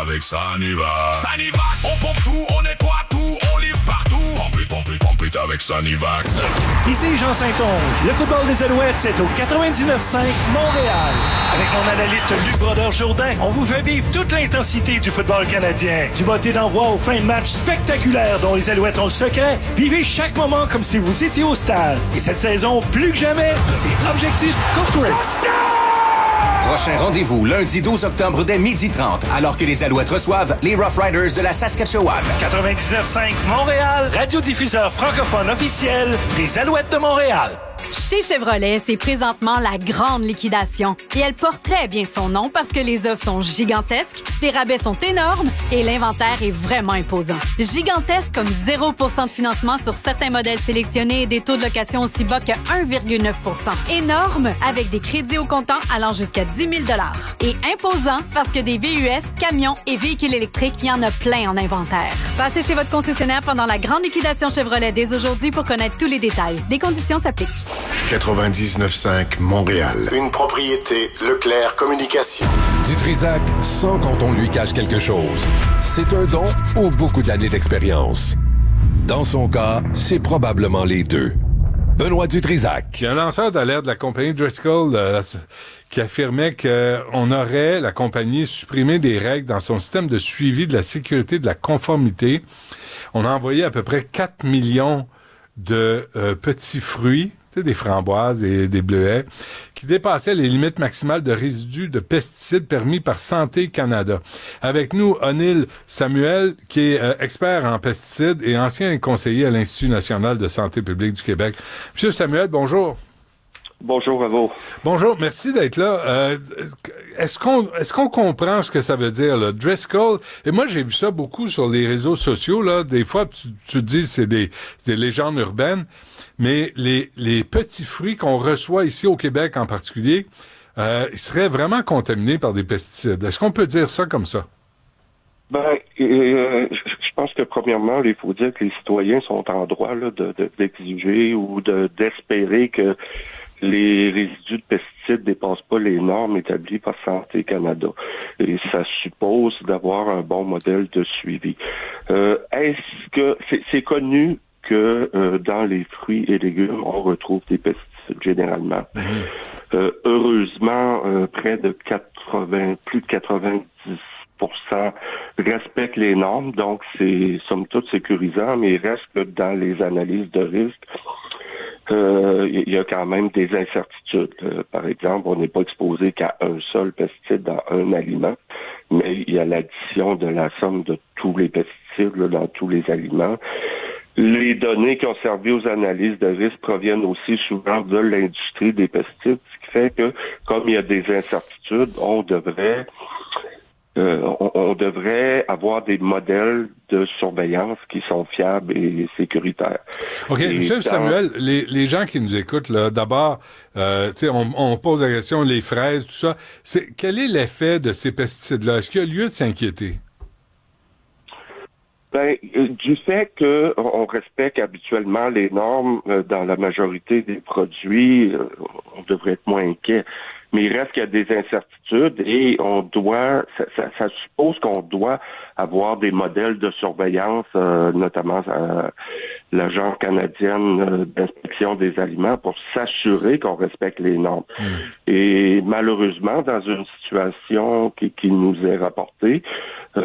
avec Sanivac. Sanivac, on pompe tout, on nettoie tout, on livre partout. Pompe it avec Sanivac. Ici Jean Saint-Onge. Le football des Alouettes, c'est au 99.5 Montréal. Avec mon analyste Luc Brodeur-Jourdain, on vous fait vivre toute l'intensité du football canadien. Du botté d'envoi aux fins de match spectaculaires dont les Alouettes ont le secret. Vivez chaque moment comme si vous étiez au stade. Et cette saison, plus que jamais, c'est Objectif Corporate. Prochain rendez-vous, lundi 12 octobre dès 12h30, alors que les Alouettes reçoivent les Rough Riders de la Saskatchewan. 99.5 Montréal, radiodiffuseur francophone officiel des Alouettes de Montréal. Chez Chevrolet, c'est présentement la grande liquidation. Et elle porte très bien son nom parce que les offres sont gigantesques, les rabais sont énormes et l'inventaire est vraiment imposant. Gigantesque comme 0% de financement sur certains modèles sélectionnés et des taux de location aussi bas que 1,9%. Énorme avec des crédits au comptant allant jusqu'à 10 000 $. Et imposant parce que des VUS, camions et véhicules électriques, il y en a plein en inventaire. Passez chez votre concessionnaire pendant la grande liquidation Chevrolet dès aujourd'hui pour connaître tous les détails. Des conditions s'appliquent. 99.5 Montréal. Une propriété Leclerc Communication. Du Trizac, sans quand on lui cache quelque chose. C'est un don ou beaucoup d'années d'expérience. Dans son cas, c'est probablement les deux. Benoît Dutrisac. Il y a un lanceur d'alerte de la compagnie Driscoll qui affirmait qu'on aurait, la compagnie, supprimé des règles dans son système de suivi de la sécurité de la conformité. On a envoyé à peu près 4 millions de petits fruits, tu sais, des framboises et des bleuets, qui dépassaient les limites maximales de résidus de pesticides permis par Santé Canada. Avec nous, Anil Samuel, qui est expert en pesticides et ancien conseiller à l'Institut national de santé publique du Québec. Monsieur Samuel, bonjour. Bonjour à vous. Bonjour, merci d'être là. Est-ce qu'on comprend ce que ça veut dire, là? Driscoll, et moi j'ai vu ça beaucoup sur les réseaux sociaux, là. Des fois, tu te dis c'est des légendes urbaines, mais les petits fruits qu'on reçoit ici au Québec en particulier, ils seraient vraiment contaminés par des pesticides. Est-ce qu'on peut dire ça comme ça? Je pense que premièrement, il faut dire que les citoyens sont en droit là, d'exiger ou d'espérer que les résidus de pesticides dépassent pas les normes établies par Santé Canada. Et ça suppose d'avoir un bon modèle de suivi. Est-ce que c'est connu que dans les fruits et légumes, on retrouve des pesticides généralement. Heureusement, près de plus de 90% respectent les normes, donc c'est somme toute sécurisant, mais il reste que dans les analyses de risque, il y a quand même des incertitudes. Par exemple, on n'est pas exposé qu'à un seul pesticide dans un aliment, mais il y a l'addition de la somme de tous les pesticides là, dans tous les aliments. Les données qui ont servi aux analyses de risque proviennent aussi souvent de l'industrie des pesticides, ce qui fait que, comme il y a des incertitudes, on devrait avoir des modèles de surveillance qui sont fiables et sécuritaires. OK, Monsieur Samuel, les gens qui nous écoutent, là, d'abord, tu sais, on pose la question, les fraises, tout ça, quel est l'effet de ces pesticides-là? Est-ce qu'il y a lieu de s'inquiéter? Du fait qu'on respecte habituellement les normes dans la majorité des produits, on devrait être moins inquiet. Mais il reste qu'il y a des incertitudes et ça suppose qu'on doit avoir des modèles de surveillance, notamment l'Agence canadienne d'inspection des aliments, pour s'assurer qu'on respecte les normes. Et malheureusement, dans une situation qui nous est rapportée,